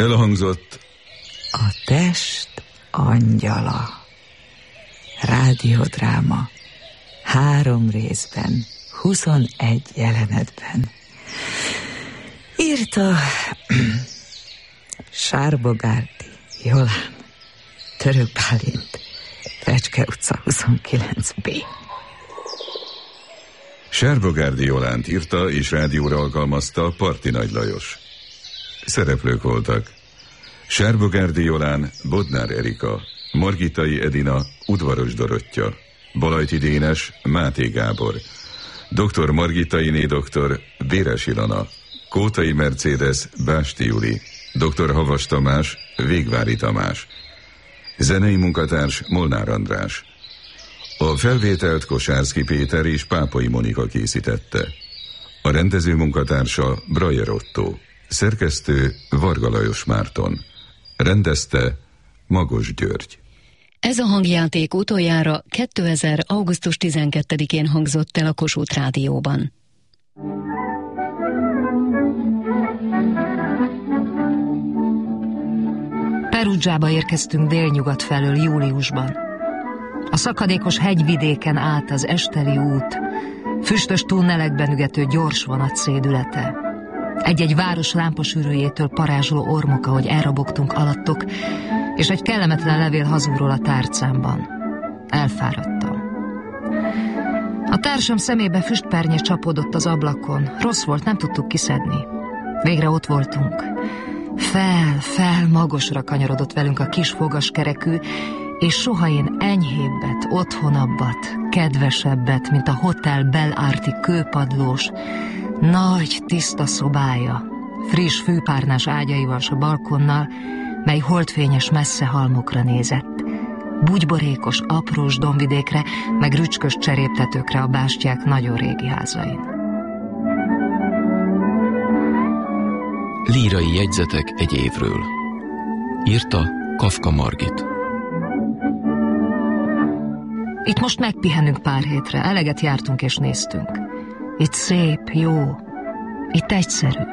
Elhangzott A test angyala. Rádiodráma 3 részben, 21 jelenetben. Írta Sárbogárdi Jolán, Török Bálint, Fecske utca 29B. Sárbogárdi Jolánt írta és rádióra alkalmazta Parti Nagy Lajos. Szereplők voltak: Sárbogárdi Jolán, Bodnár Erika, Margitai Edina, Udvaros Dorottya, Balajti Dénes, Máté Gábor, dr. Margitainé doktor, Béres Ilona, Kótai Mercedes, Básti Juli, dr. Havas Tamás, Végvári Tamás, zenei munkatárs Molnár András. A felvételt Kosárszky Péter és Pápai Monika készítette. A rendező munkatársa Brajer Otto, szerkesztő Varga Lajos Márton, rendezte Magos György. Ez a hangjáték utoljára 2000. augusztus 12-én hangzott el a Kossuth Rádióban. Perugiába érkeztünk délnyugat felől júliusban. A szakadékos hegyvidéken át az Esteli út, füstös tunnelekben ügető gyors vonat szédülete. Egy-egy város lámpasűrűjétől parázsoló ormok, ahogy elrobogtunk alattok, és egy kellemetlen levél hazúról a tárcámban. Elfáradtam. A társam szemébe füstpernye csapódott az ablakon. Rossz volt, nem tudtuk kiszedni. Végre ott voltunk. Fel, magasra kanyarodott velünk a kis fogaskerekű, és soha én enyhébbet, otthonabbat, kedvesebbet, mint a Hotel Bel-Arti kőpadlós, nagy, tiszta szobája, friss fűpárnás ágyaival s a balkonnal, mely holdfényes messze halmokra nézett, bugyborékos, aprós dombvidékre, meg rücskös cseréptetőkre a bástyák nagyon régi házain. Lírai jegyzetek egy évről. Írta Kafka Margit. Itt most megpihenünk pár hétre, eleget jártunk és néztünk. Itt szép, jó, itt egyszerű.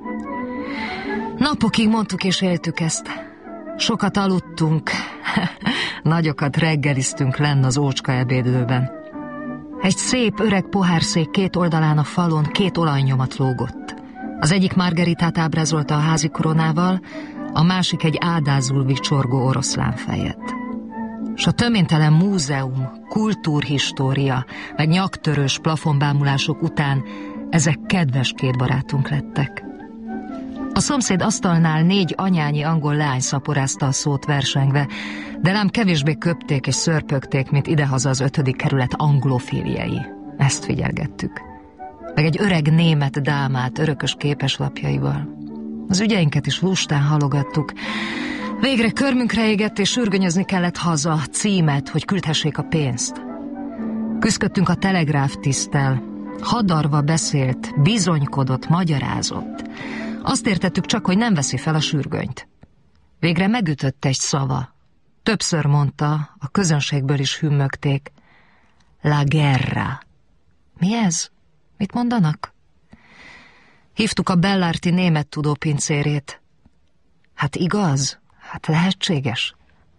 Napokig mondtuk és éltük ezt. Sokat aludtunk, nagyokat reggeliztünk lenn az ócska ebédlőben. Egy szép öreg pohárszék 2 oldalán a falon 2 olajnyomat lógott. Az egyik Margaritát ábrázolta a házi koronával, a másik egy ádázul vicsorgó oroszlánfejet. S a töménytelen múzeum, kultúrhistória, meg nyaktörős plafonbámulások után ezek kedves 2 barátunk lettek. A szomszéd asztalnál 4 anyányi angol leány szaporázta a szót versengve, de lám kevésbé köpték és szörpögték, mint idehaza az 5. kerület anglofiliei. Ezt figyelgettük. Meg egy öreg német dámát örökös képeslapjaival. Az ügyeinket is lustán halogattuk. Végre körmünkre égett, és sürgönyözni kellett haza, címet, hogy küldhessék a pénzt. Küszködtünk a telegráftiszttel. Hadarva beszélt, bizonykodott, magyarázott. Azt értettük csak, hogy nem veszi fel a sürgönyt. Végre megütött egy szava. Többször mondta, a közönségből is hümmögték. La guerra. Mi ez? Mit mondanak? Hívtuk a Bel-Arti német tudópincérét. Hát igaz? Hát lehetséges.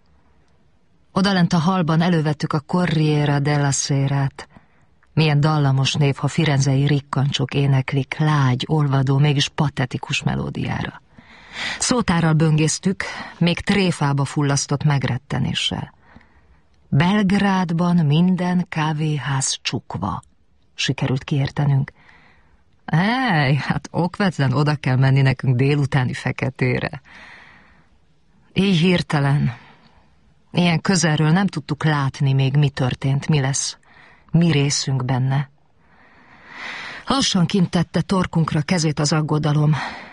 Odalent a hallban elővettük a Corriere della Serát. Milyen dallamos név, ha firenzei rikkancsok éneklik lágy, olvadó, mégis patetikus melódiára. Szótárral böngésztük, még tréfába fullasztott megrettenéssel. Belgrádban minden kávéház csukva. Sikerült kiértenünk. Hát okvetlen oda kell menni nekünk délutáni feketére. Így hirtelen, ilyen közelről nem tudtuk látni még, mi történt, mi lesz, mi részünk benne. Lassan kint tette torkunkra kezét az aggodalom.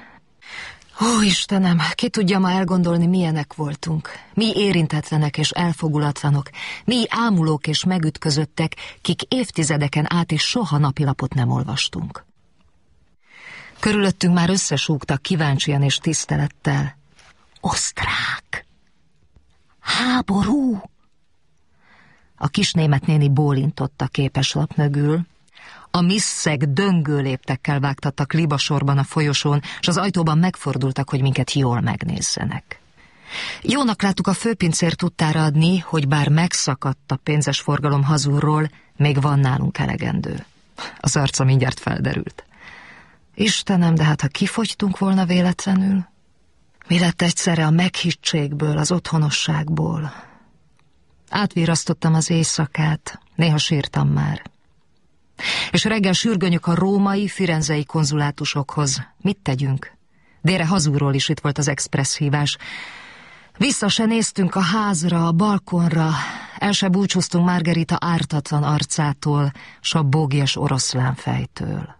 Ó, Istenem, ki tudja ma elgondolni, milyenek voltunk. Mi érintetlenek és elfogulatlanok, mi ámulók és megütközöttek, kik évtizedeken át is soha napilapot nem olvastunk. Körülöttünk már összesúgtak kíváncsian és tisztelettel. Osztrák! Háború! A kis német néni bólintott a képeslap mögül. A misszeg döngő léptekkel vágtattak libasorban a folyosón, és az ajtóban megfordultak, hogy minket jól megnézzenek. Jónak láttuk a főpincér tudtára adni, hogy bár megszakadt a pénzes forgalom hazulról, még van nálunk elegendő. Az arca mindjárt felderült. Istenem, de hát ha kifogytunk volna véletlenül? Mi lett egyszerre a meghittségből, az otthonosságból? Átvírasztottam az éjszakát, néha sírtam már. És reggel sürgönyök a római, firenzei konzulátusokhoz. Mit tegyünk? Délre hazulról is itt volt az expressz hívás. Vissza se néztünk a házra, a balkonra, el se búcsúztunk Margarita ártatlan arcától, s a bógias oroszlánfejtől.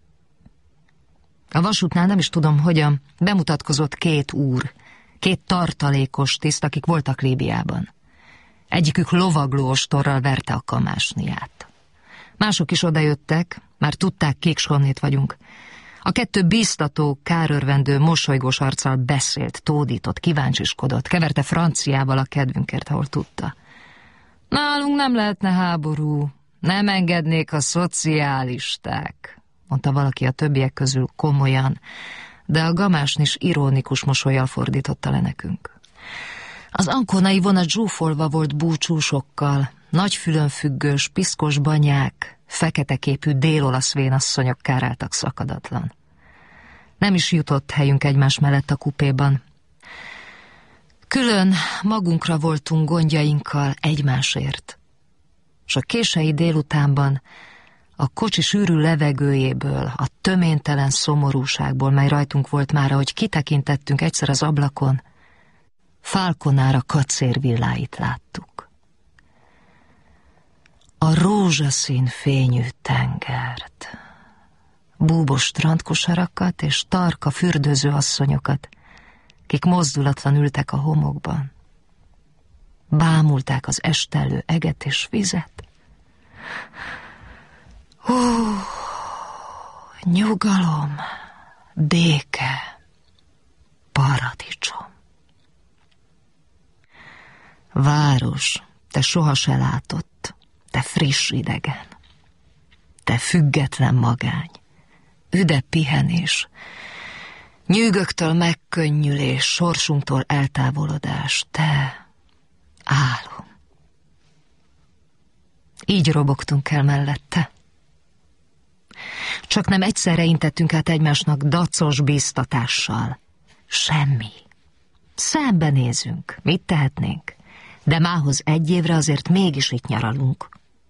A vasútnál nem is tudom hogyan, bemutatkozott 2 úr, 2 tartalékos tiszt, akik voltak Líbiában. Egyikük lovagló ostorral verte a kamásniát. Mások is odajöttek, már tudták, kik s honnét vagyunk. A 2 bíztató, kárörvendő, mosolygós arccal beszélt, tódított, kíváncsiskodott, keverte franciával a kedvünkért, ahol tudta. Nálunk nem lehetne háború, nem engednék a szocialisták, mondta valaki a többiek közül komolyan, de a gamásnis ironikus mosollyal fordította le nekünk. Az ankonai vonat zsúfolva volt búcsúsokkal, nagy fülönfüggős, piszkos banyák, fekete képű dél-olasz vénasszonyok káráltak szakadatlan. Nem is jutott helyünk egymás mellett a kupéban. Külön magunkra voltunk gondjainkkal egymásért. S a kései délutánban a kocsi sűrű levegőjéből, a töménytelen szomorúságból, mely rajtunk volt már, ahogy kitekintettünk egyszer az ablakon, Falconára kacérvilláit láttuk. A rózsaszín fényű tengert, búbos strandkosarakat és tarka fürdőző asszonyokat, kik mozdulatlan ültek a homokban. Bámulták az estellő eget és vizet. Ó, nyugalom, béke, paradicsom. Város, te soha se látott, te friss idegen, te független magány, üde pihenés, nyűgöktől megkönnyülés, sorsunktól eltávolodás, te álom. Így robogtunk el mellette. Csak nem egyszerre intettünk át egymásnak dacos bíztatással. Semmi. Szembenézünk, mit tehetnénk? De mához 1 évre azért mégis itt nyaralunk.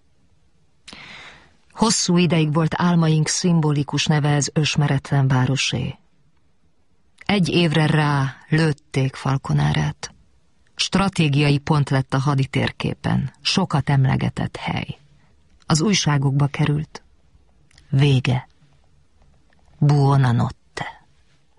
Hosszú ideig volt álmaink szimbolikus neve ez ösmeretlen városé. 1 évre rá lőtték Falconárát. Stratégiai pont lett a haditérképen, sokat emlegetett hely. Az újságokba került. Vége. Buonanotte.